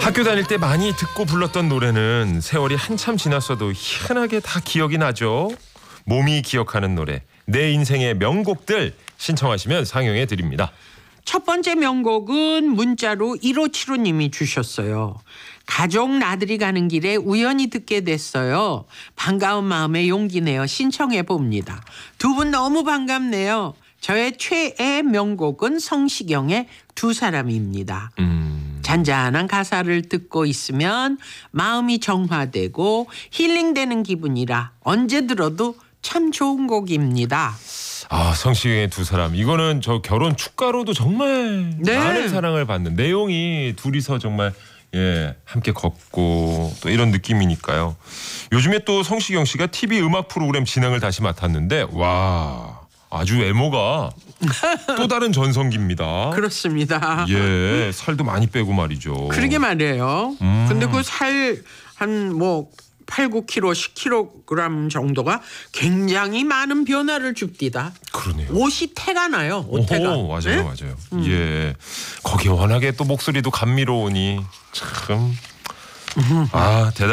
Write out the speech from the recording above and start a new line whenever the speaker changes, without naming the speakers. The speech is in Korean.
학교 다닐 때 많이 듣고 불렀던 노래는 세월이 한참 지났어도 희한하게 다 기억이 나죠. 몸이 기억하는 노래, 내 인생의 명곡들 신청하시면 상영해 드립니다.
첫 번째 명곡은 문자로 1575님이 주셨어요. 가족 나들이 가는 길에 우연히 듣게 됐어요. 반가운 마음에 용기 내어 신청해 봅니다. 두 분 너무 반갑네요. 저의 최애 명곡은 성시경의 두 사람입니다. 잔잔한 가사를 듣고 있으면 마음이 정화되고 힐링되는 기분이라 언제 들어도 참 좋은 곡입니다.
아, 성시경의 두 사람. 이거는 저 결혼 축가로도 정말
네.
많은 사랑을 받는 내용이 둘이서 정말 함께 걷고 또 이런 느낌이니까요. 요즘에 또 성시경 씨가 TV 음악 프로그램 진행을 다시 맡았는데 와, 아주 외모가 또 다른 전성기입니다.
그렇습니다.
예, 살도 많이 빼고 말이죠.
그러게 말이에요. 근데 그 살 한 8, 9kg, 10kg 정도가 굉장히 많은 변화를 줍디다.
그러네요.
옷이 태가 나요. 옷태가.
오, 맞아요,
네?
맞아요. 예, 거기에 워낙에 또 목소리도 감미로우니 참, 아, 대단.